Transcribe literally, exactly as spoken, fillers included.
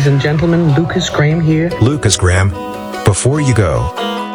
and gentlemen, Lucas Graham here. Lucas Graham, before you go,